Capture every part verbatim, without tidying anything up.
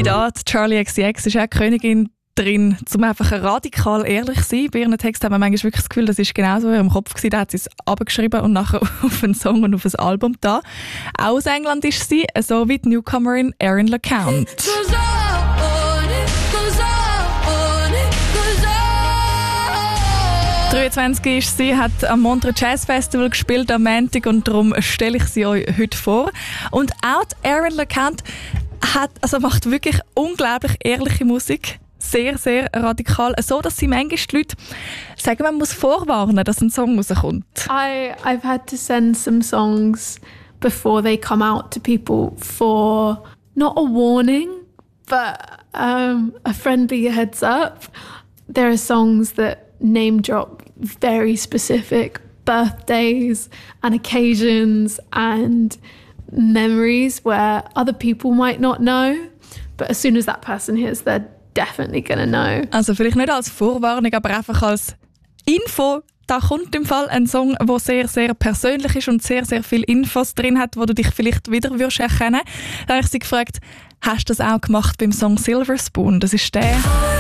da, die Charli X C X ist auch Königin drin, um einfach radikal ehrlich zu sein. Bei ihren Texten haben wir manchmal wirklich das Gefühl, das ist genau so in ihrem Kopf gewesen. Da hat sie es abgeschrieben und nachher auf einen Song und auf ein Album da. Auch aus England ist sie, so wie die Newcomerin Erin LeCount. dreiundzwanzig ist sie, hat am Montreux Jazz Festival gespielt am Montag und darum stelle ich sie euch heute vor. Und auch die Erin LeCount hat, also macht wirklich unglaublich ehrliche Musik. Sehr, sehr radikal. So, dass sie manchmal die Leute sagen, man muss vorwarnen, dass ein Song rauskommt. I, I've had to send some songs before they come out to people for not a warning, but um, a friendly heads up. There are songs that name drop very specific birthdays and occasions and memories where other people might not know, but as soon as that person hears, they're definitely gonna know. Also vielleicht nicht als Vorwarnung, aber einfach als Info. Da kommt im Fall ein Song, der sehr, sehr persönlich ist und sehr, sehr viele Infos drin hat, wo du dich vielleicht wieder wirst erkennen. Da habe ich sie gefragt, hast du das auch gemacht beim Song Silver Spoon? Das ist der.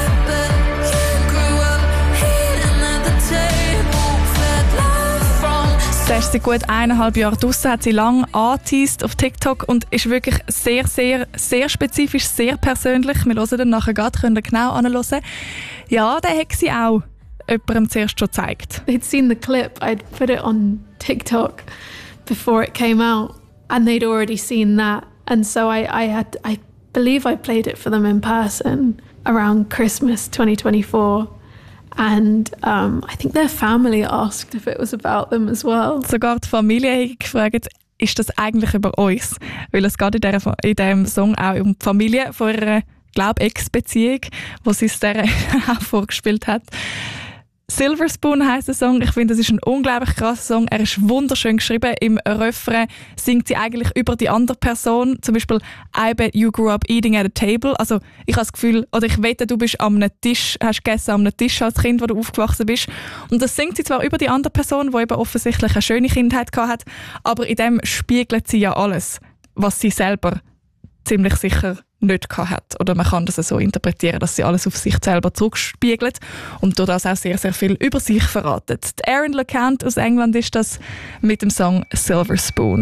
Der ist seit gut eineinhalb Jahren draussen, hat sie lange angeteased auf TikTok und ist wirklich sehr, sehr, sehr spezifisch, sehr persönlich. Wir hören dann nachher gerade, könnt ihr genau anhören. Ja, den hat sie auch jemandem zuerst schon gezeigt. They'd seen the clip, I'd put it on TikTok before it came out and they'd already seen that. And so I, I had, I believe I played it for them in person around Christmas twenty twenty-four. And um, I think their family asked if it was about them as well. Sogar die Familie hat gefragt, ist das eigentlich über uns? Weil es geht in, der, in diesem Song auch um die Familie von ihrer, glaube ich, Ex-Beziehung, wo sie es der auch vorgespielt hat. Silver Spoon heisst der Song. Ich finde, das ist ein unglaublich krasser Song. Er ist wunderschön geschrieben. Im Refrain singt sie eigentlich über die andere Person. Zum Beispiel «I bet you grew up eating at a table». Also ich habe das Gefühl, oder ich wette, du bist am Tisch, hast gegessen am Tisch als Kind, wo du aufgewachsen bist. Und das singt sie zwar über die andere Person, die eben offensichtlich eine schöne Kindheit gehabt hat, aber in dem spiegelt sie ja alles, was sie selber ziemlich sicher nicht gehabt hat. Oder man kann das so interpretieren, dass sie alles auf sich selber zurückspiegelt und durch das auch sehr, sehr viel über sich verratet. Die Erin LeCount aus England ist das mit dem Song Silver Spoon.